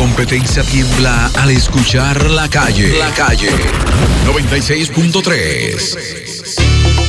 competencia tiembla al escuchar La Calle. La Calle 96.3.